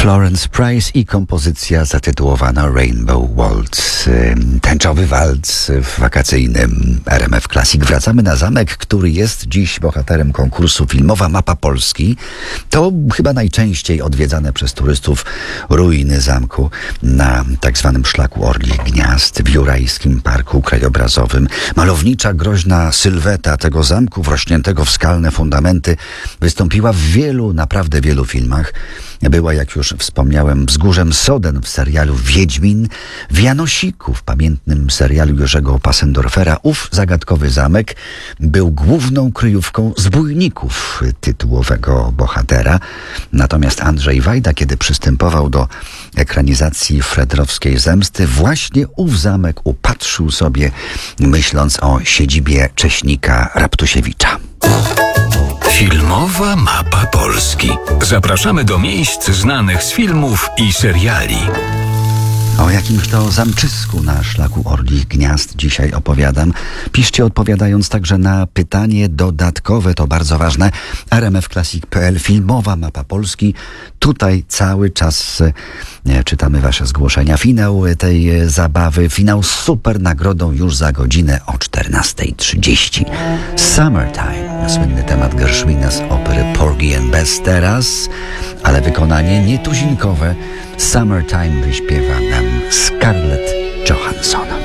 Florence Price i kompozycja zatytułowana Rainbow Waltz. Tęczowy walc w wakacyjnym RMF Classic. Wracamy na zamek, który jest dziś bohaterem konkursu Filmowa Mapa Polski. To chyba najczęściej odwiedzane przez turystów ruiny zamku na tak zwanym szlaku Orlich Gniazd w Jurajskim Parku Krajobrazowym. Malownicza, groźna sylweta tego zamku wrośniętego w skalne fundamenty wystąpiła w wielu, naprawdę wielu filmach. Była, jak już wspomniałem, wzgórzem Soden w serialu Wiedźmin, w Janosiku w pamiętnym serialu Jerzego Passendorfera. Ów zagadkowy zamek był główną kryjówką zbójników tytułowego bohatera. Natomiast Andrzej Wajda, kiedy przystępował do ekranizacji fredrowskiej Zemsty, właśnie ów zamek upatrzył sobie, myśląc o siedzibie Cześnika Raptusiewicza. Filmowa Mapa Polski. Zapraszamy do miejsc znanych z filmów i seriali. O jakimś to zamczysku na szlaku Orlich Gniazd dzisiaj opowiadam. Piszcie odpowiadając także na pytanie dodatkowe, to bardzo ważne. rmfclassic.pl, Filmowa Mapa Polski. Tutaj cały czas czytamy wasze zgłoszenia. Finał tej zabawy, finał z super nagrodą już za godzinę o 14:30. Summertime, słynny temat Gershwina z opery Porgy and Bess teraz, ale wykonanie nietuzinkowe. Summertime wyśpiewa nam Scarlett Johansson.